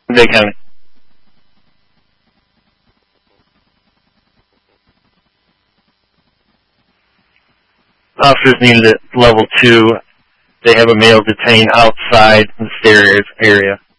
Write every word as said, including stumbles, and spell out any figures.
They kind of officers needed at level two. They have a male detained outside the stairs area.